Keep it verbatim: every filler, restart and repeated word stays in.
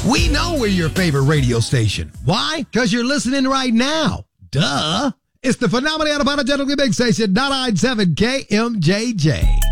We know we're your favorite radio station. Why? Because you're listening right now. Duh. It's the Phenomenal Unapologetically Big Station, ninety-nine point seven K M J J.